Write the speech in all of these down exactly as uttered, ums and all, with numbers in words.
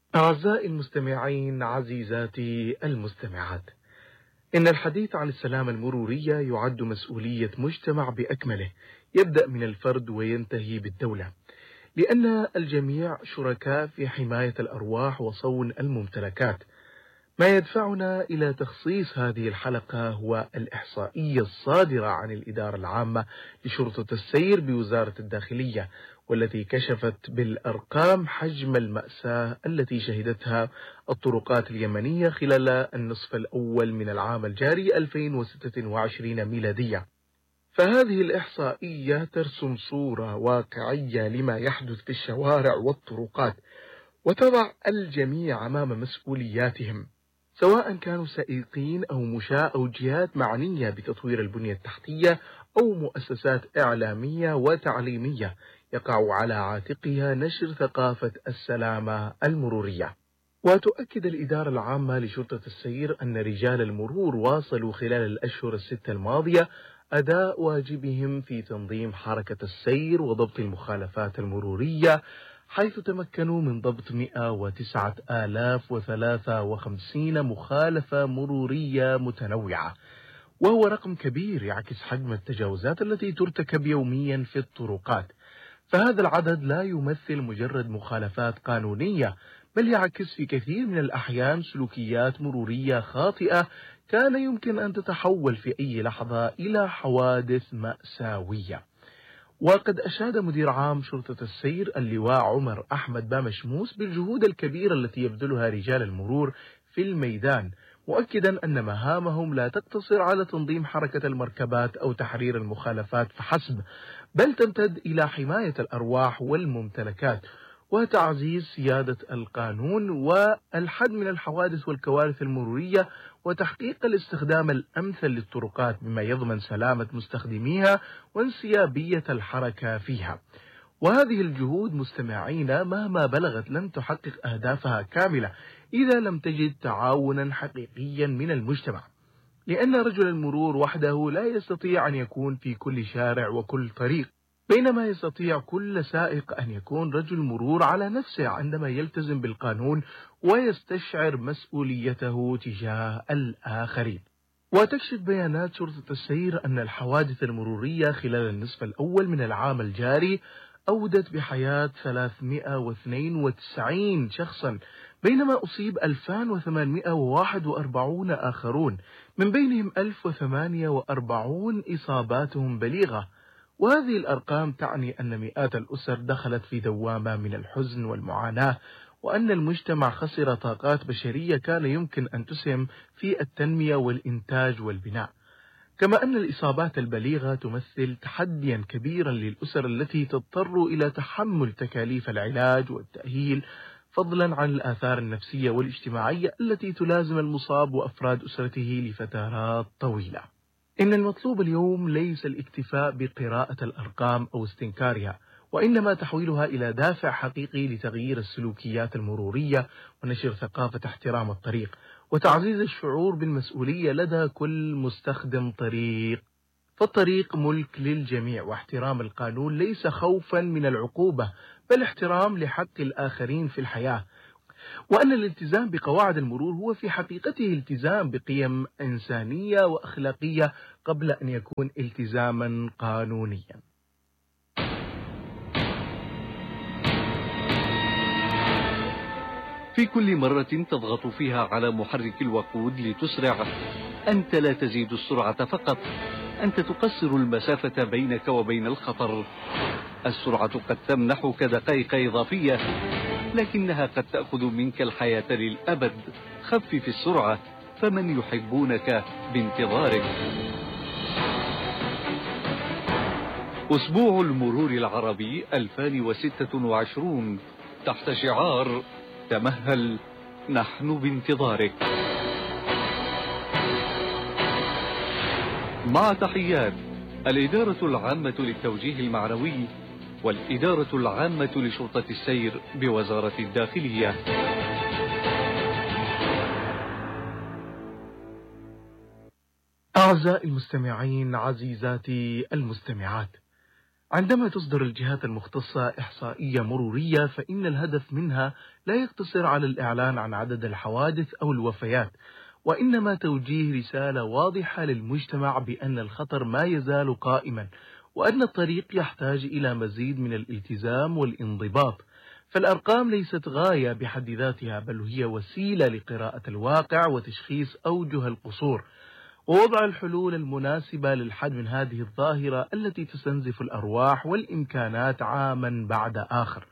أعزائي المستمعين، عزيزاتي المستمعات، إن الحديث عن السلامة المرورية يعد مسؤولية مجتمع بأكمله، يبدأ من الفرد وينتهي بالدولة، لأن الجميع شركاء في حماية الأرواح وصون الممتلكات. ما يدفعنا إلى تخصيص هذه الحلقة هو الإحصائية الصادرة عن الإدارة العامة لشرطة السير بوزارة الداخلية، والتي كشفت بالأرقام حجم المأساة التي شهدتها الطرقات اليمنية خلال النصف الأول من العام الجاري ألفين وستة وعشرين ميلادية. فهذه الإحصائية ترسم صورة واقعية لما يحدث في الشوارع والطرقات، وتضع الجميع أمام مسؤولياتهم، سواء كانوا سائقين أو مشاة أو جهات معنية بتطوير البنية التحتية أو مؤسسات إعلامية وتعليمية يقع على عاتقها نشر ثقافة السلامة المرورية. وتؤكد الإدارة العامة لشرطة السير أن رجال المرور واصلوا خلال الأشهر الستة الماضية أداء واجبهم في تنظيم حركة السير وضبط المخالفات المرورية، حيث تمكنوا من ضبط مئة وتسعة آلاف وثلاثة وخمسين مخالفة مرورية متنوعة، وهو رقم كبير يعكس حجم التجاوزات التي ترتكب يوميا في الطرقات. فهذا العدد لا يمثل مجرد مخالفات قانونية، بل يعكس في كثير من الأحيان سلوكيات مرورية خاطئة كان يمكن أن تتحول في أي لحظة إلى حوادث مأساوية. وقد أشاد مدير عام شرطة السير اللواء عمر أحمد بامشموس بالجهود الكبيرة التي يبذلها رجال المرور في الميدان، مؤكدا أن مهامهم لا تقتصر على تنظيم حركة المركبات أو تحرير المخالفات فحسب، بل تمتد إلى حماية الأرواح والممتلكات وتعزيز سيادة القانون والحد من الحوادث والكوارث المرورية وتحقيق الاستخدام الأمثل للطرقات بما يضمن سلامة مستخدميها وانسيابية الحركة فيها. وهذه الجهود مستمعين مهما بلغت لن تحقق أهدافها كاملة إذا لم تجد تعاونا حقيقيا من المجتمع، لأن رجل المرور وحده لا يستطيع أن يكون في كل شارع وكل طريق، بينما يستطيع كل سائق أن يكون رجل مرور على نفسه عندما يلتزم بالقانون ويستشعر مسؤوليته تجاه الآخرين. وتكشف بيانات شرطة السير أن الحوادث المرورية خلال النصف الأول من العام الجاري أودت بحياة ثلاثمئة واثنين وتسعين شخصا، بينما أصيب ألفين وثمانمئة وواحد وأربعين آخرون، من بينهم ألف وثمانية وأربعين إصاباتهم بليغة. وهذه الأرقام تعني أن مئات الأسر دخلت في دوامة من الحزن والمعاناة، وأن المجتمع خسر طاقات بشرية كان يمكن أن تسهم في التنمية والإنتاج والبناء. كما أن الإصابات البليغة تمثل تحديا كبيرا للأسر التي تضطر إلى تحمل تكاليف العلاج والتأهيل، فضلا عن الآثار النفسية والاجتماعية التي تلازم المصاب وأفراد أسرته لفترات طويلة. إن المطلوب اليوم ليس الاكتفاء بقراءة الأرقام أو استنكارها، وإنما تحويلها إلى دافع حقيقي لتغيير السلوكيات المرورية ونشر ثقافة احترام الطريق وتعزيز الشعور بالمسؤولية لدى كل مستخدم طريق. فالطريق ملك للجميع، واحترام القانون ليس خوفا من العقوبة بل احترام لحق الآخرين في الحياة، وأن الالتزام بقواعد المرور هو في حقيقته التزام بقيم إنسانية وأخلاقية قبل أن يكون التزاما قانونيا. في كل مرة تضغط فيها على محرك الوقود لتسرع، أنت لا تزيد السرعة فقط، أنت تقصر المسافة بينك وبين الخطر. السرعة قد تمنحك دقائق إضافية، لكنها قد تأخذ منك الحياة للأبد. خفف السرعة، فمن يحبونك بانتظارك. أسبوع المرور العربي ألفين وستة وعشرين تحت شعار تمهل، نحن بانتظارك. مع تحيات الإدارة العامة للتوجيه المعنوي والإدارة العامة لشرطة السير بوزارة الداخلية. أعزائي المستمعين، عزيزاتي المستمعات، عندما تصدر الجهات المختصة إحصائية مرورية فإن الهدف منها لا يقتصر على الإعلان عن عدد الحوادث أو الوفيات، وإنما توجيه رسالة واضحة للمجتمع بأن الخطر ما يزال قائما، وأن الطريق يحتاج إلى مزيد من الالتزام والانضباط. فالأرقام ليست غاية بحد ذاتها، بل هي وسيلة لقراءة الواقع وتشخيص أوجه القصور، ووضع الحلول المناسبة للحد من هذه الظاهرة التي تستنزف الأرواح والإمكانات عاما بعد آخر.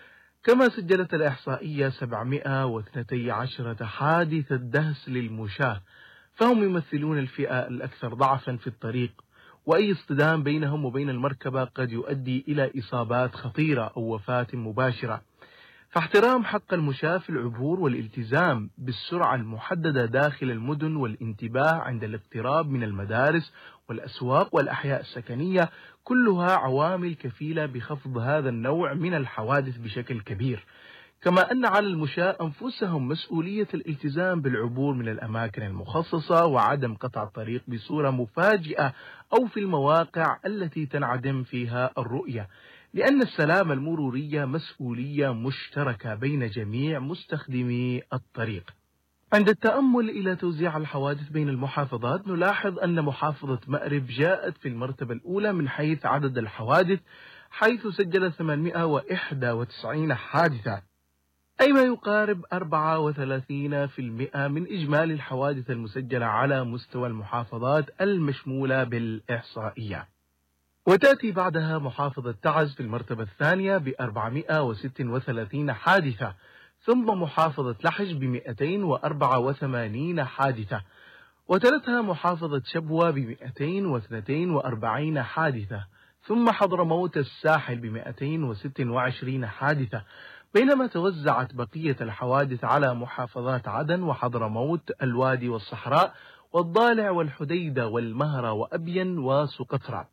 كما سجلت الإحصائية سبعمائة واثنتي عشرة حادثة دهس للمشاة، فهم يمثلون الفئة الأكثر ضعفا في الطريق، وأي اصطدام بينهم وبين المركبة قد يؤدي إلى إصابات خطيرة أو وفاة مباشرة. فاحترام حق المشاة في العبور والالتزام بالسرعة المحددة داخل المدن والانتباه عند الاقتراب من المدارس والأسواق والأحياء السكنية كلها عوامل كفيلة بخفض هذا النوع من الحوادث بشكل كبير. كما أن على المشاة أنفسهم مسؤولية الالتزام بالعبور من الأماكن المخصصة وعدم قطع الطريق بصورة مفاجئة أو في المواقع التي تنعدم فيها الرؤية، لأن السلامة المرورية مسؤولية مشتركة بين جميع مستخدمي الطريق. عند التأمل إلى توزيع الحوادث بين المحافظات نلاحظ أن محافظة مأرب جاءت في المرتبة الأولى من حيث عدد الحوادث، حيث سجل ثمانمائة وواحد وتسعين حادثة، أي ما يقارب أربعة وثلاثين بالمئة من إجمالي الحوادث المسجلة على مستوى المحافظات المشمولة بالإحصائية. وتأتي بعدها محافظة تعز في المرتبة الثانية بأربعمائة وستة وثلاثين حادثة، ثم محافظة لحج بمئتين وأربعة وثمانين حادثة، وتلتها محافظة شبوة بمئتين واثنين وأربعين حادثة، ثم حضرموت الساحل بمئتين وستة وعشرين حادثة، بينما توزعت بقية الحوادث على محافظات عدن وحضرموت الوادي والصحراء والضالع والحديدة والمهرة وأبين وسقطرى.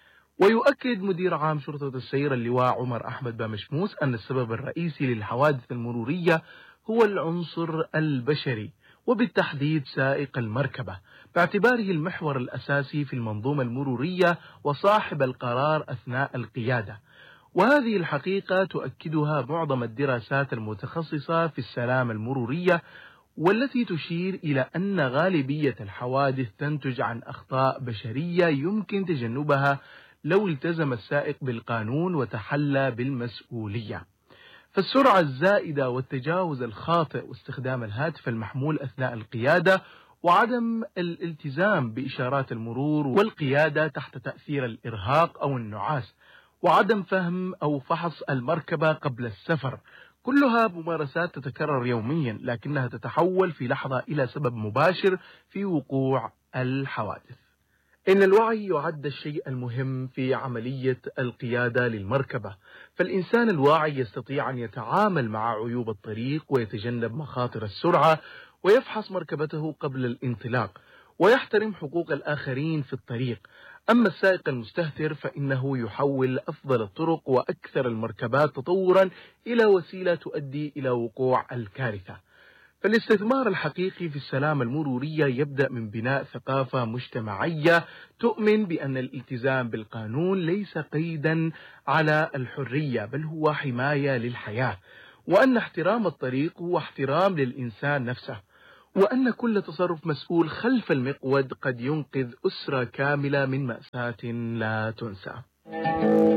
ويؤكد مدير عام شرطة السير اللواء عمر أحمد بامشموس أن السبب الرئيسي للحوادث المرورية هو العنصر البشري، وبالتحديد سائق المركبة، باعتباره المحور الأساسي في المنظومة المرورية وصاحب القرار أثناء القيادة. وهذه الحقيقة تؤكدها معظم الدراسات المتخصصة في السلامة المرورية، والتي تشير إلى أن غالبية الحوادث تنتج عن أخطاء بشرية يمكن تجنبها لو التزم السائق بالقانون وتحلى بالمسؤولية. فالسرعة الزائدة والتجاوز الخاطئ واستخدام الهاتف المحمول أثناء القيادة وعدم الالتزام بإشارات المرور والقيادة تحت تأثير الإرهاق أو النعاس وعدم فهم أو فحص المركبة قبل السفر، كلها ممارسات تتكرر يوميا لكنها تتحول في لحظة إلى سبب مباشر في وقوع الحوادث. إن الوعي يعد الشيء المهم في عملية القيادة للمركبة، فالإنسان الواعي يستطيع أن يتعامل مع عيوب الطريق ويتجنب مخاطر السرعة ويفحص مركبته قبل الانطلاق ويحترم حقوق الآخرين في الطريق. أما السائق المستهتر فإنه يحول أفضل الطرق وأكثر المركبات تطورا إلى وسيلة تؤدي إلى وقوع الكارثة. فالاستثمار الحقيقي في السلامة المرورية يبدأ من بناء ثقافة مجتمعية تؤمن بأن الالتزام بالقانون ليس قيدا على الحرية، بل هو حماية للحياة، وأن احترام الطريق هو احترام للإنسان نفسه، وأن كل تصرف مسؤول خلف المقود قد ينقذ أسرة كاملة من مأساة لا تنسى.